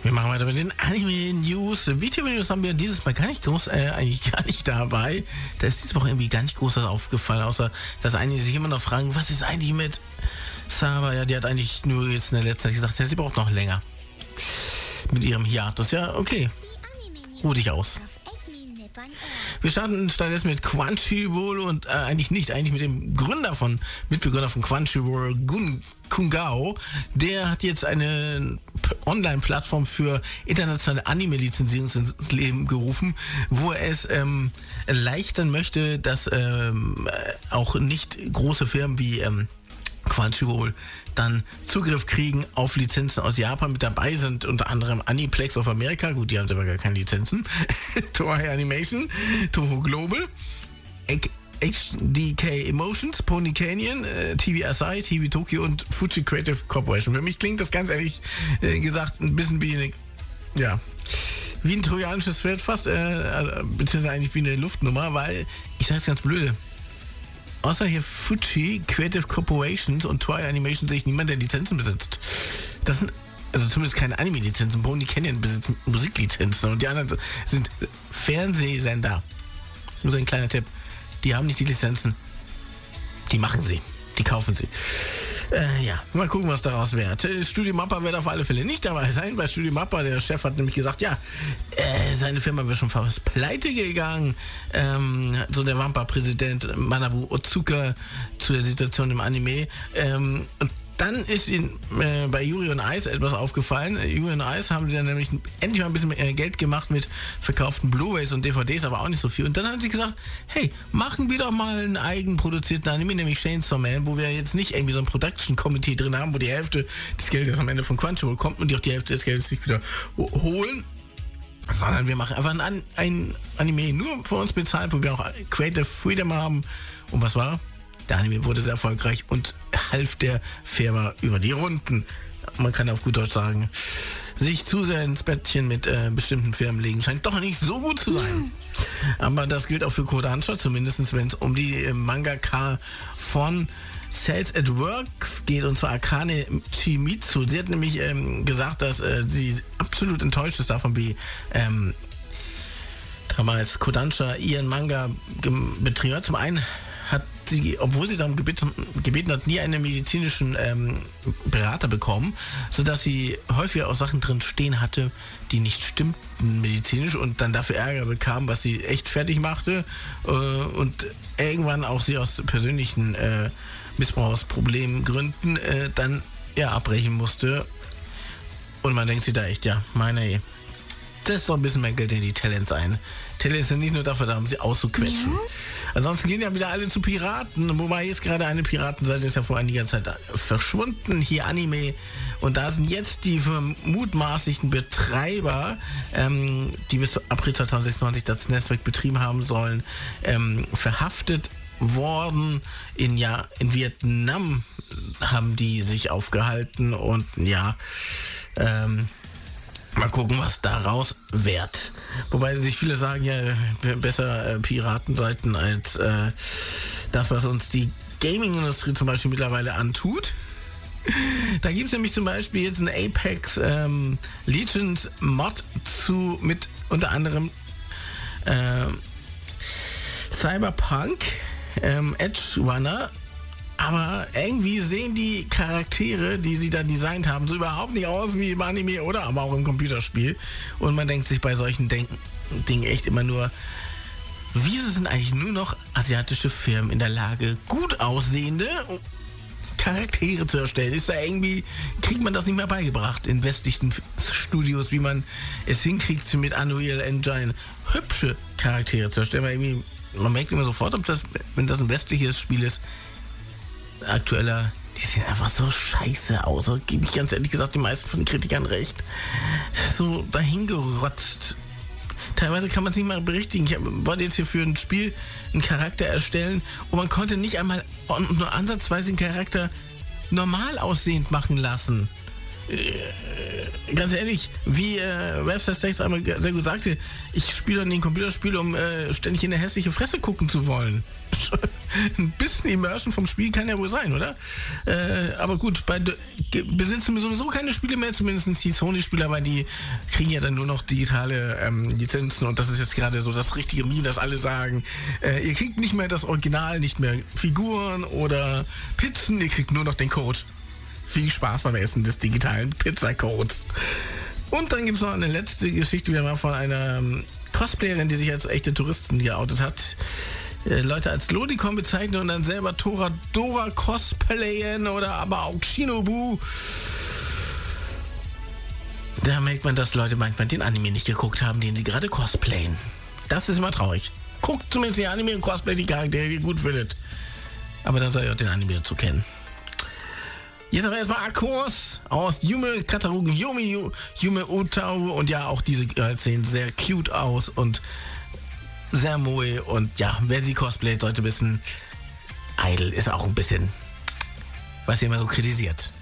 Wir machen weiter mit den Anime-News. VTuber-News haben wir dieses Mal eigentlich gar nicht dabei. Da ist diese Woche irgendwie gar nicht groß was aufgefallen, außer dass einige sich immer noch fragen, was ist eigentlich mit Saba? Ja, die hat eigentlich nur jetzt in der letzten Zeit gesagt, ja, sie braucht noch länger. Mit ihrem Hiatus. Ja, okay. Ruh dich aus. Wir starten stattdessen mit Crunchyroll und eigentlich mit dem Mitbegründer von Crunchyroll, Kun Gao. Der hat jetzt eine Online-Plattform für internationale Anime-Lizenzierung ins Leben gerufen, wo er es erleichtern möchte, dass auch nicht große Firmen wie Crunchyroll dann Zugriff kriegen auf Lizenzen aus Japan. Mit dabei sind unter anderem Aniplex of America, gut, die haben selber gar keine Lizenzen, Toei Animation, Toho Global, HDK Emotions, Pony Canyon, TVSI, TV Tokyo und Fuji Creative Corporation. Für mich klingt das ganz ehrlich gesagt ein bisschen wie ein trojanisches Pferd fast, beziehungsweise eigentlich wie eine Luftnummer, weil, ich sage es ganz blöde, außer hier Fuji, Creative Corporations und Toei Animation sehe ich niemanden, der Lizenzen besitzt. Das sind also zumindest keine Anime-Lizenzen. Pony Canyon besitzt Musiklizenzen und die anderen sind Fernsehsender. Nur so ein kleiner Tipp. Die haben nicht die Lizenzen. Die machen sie. Die kaufen sie. Mal gucken, was daraus wird. Studio Mappa wird auf alle Fälle nicht dabei sein. Bei Studio Mappa, der Chef hat nämlich gesagt, seine Firma wäre schon fast pleite gegangen. So der Wampa-Präsident Manabu Otsuka zu der Situation im Anime. Und dann ist ihnen bei Yuri on Ice etwas aufgefallen. Yuri on Ice haben sie ja nämlich endlich mal ein bisschen Geld gemacht mit verkauften Blu-rays und DVDs, aber auch nicht so viel. Und dann haben sie gesagt, hey, machen wir doch mal einen eigenproduzierten Anime, nämlich Chainsaw Man, wo wir jetzt nicht irgendwie so ein Production-Committee drin haben, wo die Hälfte des Geldes am Ende von Crunchyroll kommt und die auch die Hälfte des Geldes sich wieder holen. Sondern wir machen einfach ein Anime nur für uns bezahlt, wo wir auch Creative Freedom haben. Und was war? Der Anime wurde sehr erfolgreich und half der Firma über die Runden. Man kann auf gut Deutsch sagen, sich zu sehr ins Bettchen mit bestimmten Firmen legen scheint doch nicht so gut zu sein. Aber das gilt auch für Kodansha, zumindest wenn es um die Mangaka von Sales at Works geht, und zwar Akane Shimizu. Sie hat nämlich gesagt, dass sie absolut enttäuscht ist davon, wie damals Kodansha ihren Manga betrieben hat. Zum einen hat sie, obwohl sie darum gebeten hat, nie einen medizinischen Berater bekommen, sodass sie häufiger auch Sachen drin stehen hatte, die nicht stimmten medizinisch und dann dafür Ärger bekam, was sie echt fertig machte und irgendwann auch sie aus persönlichen Missbrauchsproblemgründen dann abbrechen musste. Und man denkt sich da echt, das ist doch ein bisschen mehr Geld in die Talents ein. Talents sind nicht nur dafür da, um sie auszuquetschen. Ja. Ansonsten gehen ja wieder alle zu Piraten, wobei jetzt gerade eine Piratenseite ist ja vor einiger Zeit verschwunden, hier Anime. Und da sind jetzt die mutmaßlichen Betreiber, die bis April 2026 das Netzwerk betrieben haben sollen, verhaftet worden. In Vietnam haben die sich aufgehalten und mal gucken, was daraus wird. Wobei sich viele sagen, besser Piratenseiten als das, was uns die Gaming-Industrie zum Beispiel mittlerweile antut. Da gibt es nämlich zum Beispiel jetzt einen Apex Legends Mod mit unter anderem Cyberpunk, Edge Runner. Aber irgendwie sehen die Charaktere, die sie da designt haben, so überhaupt nicht aus wie im Anime oder aber auch im Computerspiel. Und man denkt sich bei solchen Dingen echt immer nur, wieso sind eigentlich nur noch asiatische Firmen in der Lage, gut aussehende Charaktere zu erstellen? Kriegt man das nicht mehr beigebracht in westlichen Studios, wie man es hinkriegt, mit Unreal Engine hübsche Charaktere zu erstellen? Weil man merkt immer sofort, wenn das ein westliches Spiel ist, aktueller, die sehen einfach so scheiße aus. Da gebe ich ganz ehrlich gesagt die meisten von den Kritikern recht. So dahingerotzt. Teilweise kann man es nicht mal berichtigen. Ich wollte jetzt hier für ein Spiel einen Charakter erstellen und man konnte nicht einmal nur ansatzweise den Charakter normal aussehend machen lassen. ganz ehrlich, wie Webster Stakes einmal sehr gut sagte, ich spiele dann den Computerspiel, um ständig in eine hässliche Fresse gucken zu wollen. Ein bisschen Immersion vom Spiel kann ja wohl sein, oder? Aber gut, besitzen wir sowieso keine Spiele mehr, zumindest die Sony-Spieler, weil die kriegen ja dann nur noch digitale Lizenzen und das ist jetzt gerade so das richtige Meme, das alle sagen. Ihr kriegt nicht mehr das Original, nicht mehr Figuren oder Pizzen, ihr kriegt nur noch den Code. Viel Spaß beim Essen des digitalen Pizzacodes. Und dann gibt es noch eine letzte Geschichte wieder mal von einer Cosplayerin, die sich als echte Touristin geoutet hat. Leute als Lodicon bezeichnen und dann selber Toradora cosplayen oder aber auch Shinobu. Da merkt man, dass Leute manchmal den Anime nicht geguckt haben, den sie gerade cosplayen. Das ist immer traurig. Guckt zumindest die Anime und cosplay die Charaktere, die ihr gut findet. Aber dann soll ihr auch den Anime dazu kennen. Jetzt aber erstmal Akkus aus Yume Katarugen, Yume Utau. Und ja, auch diese Girls sehen sehr cute aus und sehr moe. Und ja, wer sie cosplayt, sollte wissen, Idol ist auch ein bisschen, was ihr immer so kritisiert.